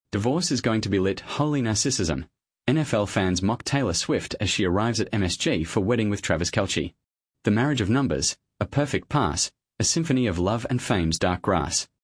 Divorce is going to be lit holy narcissism. NFL fans mock Taylor Swift as she arrives at MSG for wedding with Travis Kelce. The marriage of numbers, a perfect pass, a symphony of love and fame's dark grass.